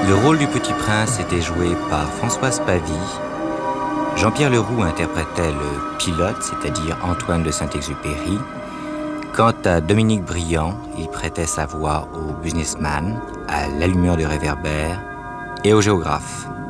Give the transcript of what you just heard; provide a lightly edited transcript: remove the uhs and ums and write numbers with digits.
Le rôle du Petit Prince était joué par Françoise Pavie. Jean-Pierre Leroux interprétait le pilote, c'est-à-dire Antoine de Saint-Exupéry. Quant à Dominique Briand, il prêtait sa voix au businessman, à l'allumeur de réverbère et au géographe.